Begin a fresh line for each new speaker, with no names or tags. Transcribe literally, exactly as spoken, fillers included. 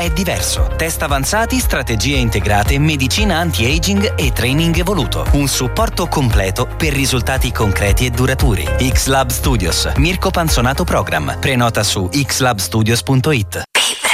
è diverso. Test avanzati, strategie integrate, medicina anti-aging e training evoluto. Un supporto completo per risultati concreti e duraturi. X-Lab Studios, Mirko Panzonato Program. Prenota su x lab studios punto it.